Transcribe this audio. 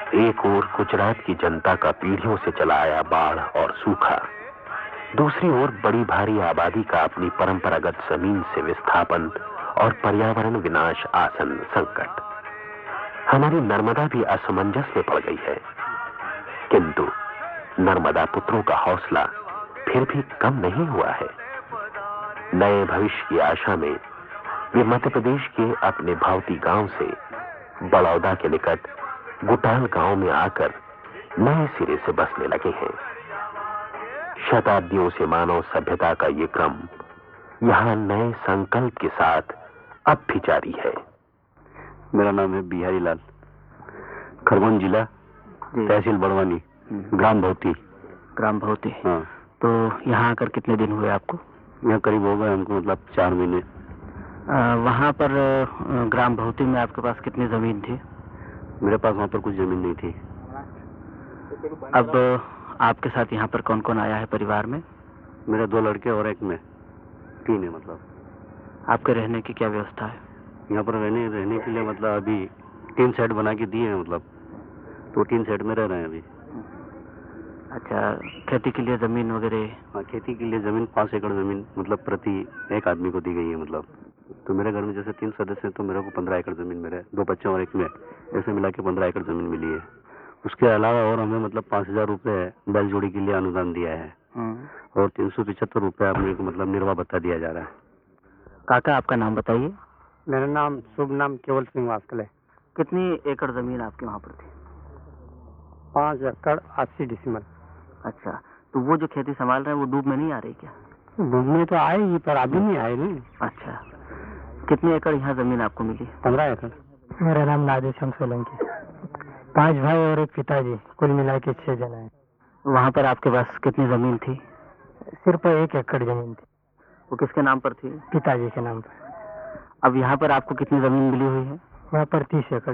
एक ओर गुजरात की जनता का पीढ़ियों से चला आया बाढ़ और सूखा, दूसरी ओर बड़ी भारी आबादी का अपनी परंपरागत जमीन से विस्थापन और पर्यावरण विनाश आसन्न संकट। हमारी नर्मदा भी असमंजस में पड़ गई है, किंतु नर्मदा पुत्रों का हौसला फिर भी कम नहीं हुआ है। नए भविष्य की आशा में वे मध्य प्रदेश के अपने भावती गांव से बड़ौदा के निकट गुटाल गांव में आकर नए सिरे से बसने लगे हैं। शताब्दियों से मानव सभ्यता का ये क्रम यहां नए संकल्प के साथ अब भी जारी है। मेरा नाम है बिहारी लाल, खरगोन जिला, तहसील बड़वानी, ग्राम भौती। ग्राम भौती। हाँ। तो यहाँ आकर कितने दिन हुए आपको? यहाँ करीब हो गए हमको, मतलब 4 महीने। वहाँ पर ग्राम भौती में आपके पास कितनी जमीन थी? मेरे पास वहाँ पर कुछ जमीन नहीं थी। अब आपके साथ यहाँ पर कौन कौन आया है परिवार में? मेरे 2 लड़के और एक मैं, 3 है मतलब। आपके रहने की क्या व्यवस्था है? यहाँ पर रहने के लिए मतलब अभी 3 सेट बना के दिए हैं, मतलब तो 3 सेट में रह रहे हैं अभी। अच्छा, खेती के लिए जमीन वगैरह? हाँ, खेती के लिए जमीन 5 एकड़ जमीन मतलब प्रति एक आदमी को दी गई है। मतलब तो मेरे घर में जैसे 3 सदस्य हैं तो मेरे को 15 एकड़ जमीन, मेरे 2 बच्चे और एक मैं, ऐसे मिला के 15 एकड़ जमीन मिली है। उसके अलावा और हमें मतलब 5,000 रुपये बैल जोड़ी के लिए अनुदान दिया है और 375 रुपये अपने को मतलब निर्वाह भत्ता दिया जा रहा है। काका, आपका नाम बताइए। मेरा नाम, शुभ नाम केवल सिंह वास्कल है। कितनी एकड़ जमीन आपके वहाँ पर थी? 5 एकड़ 80 डिसमल। अच्छा, तो वो जो खेती संभाल रहे हैं वो डूब में नहीं आ रही क्या? डूबने तो आएगी पर अभी नहीं आए नहीं। अच्छा, कितने एकड़ यहाँ जमीन आपको मिली? 15 एकड़। मेरा नाम नादिर शम्स सोलंकी, 5 भाई और एक पिताजी, कुल मिला के 6 जन है। वहाँ पर आपके पास कितनी जमीन थी? सिर्फ 1 एकड़ जमीन थी। वो किसके नाम पर थी? पिताजी के नाम पर। अब यहाँ पर आपको कितनी जमीन मिली हुई है? यहाँ पर 30 एकड़।